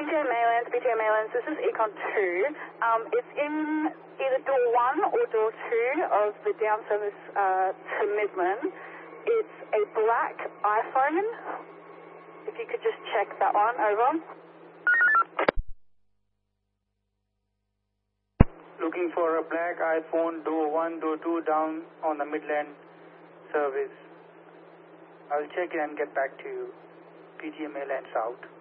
PTA Maylands, this is Econ 2. It's in either door 1 or door 2 of the down service to Midland. It's a black iPhone. If you could just check that one, over. Looking for a black iPhone, door 1, door 2 down on the Midland service. I'll check it and get back to you. PTA Maylands out.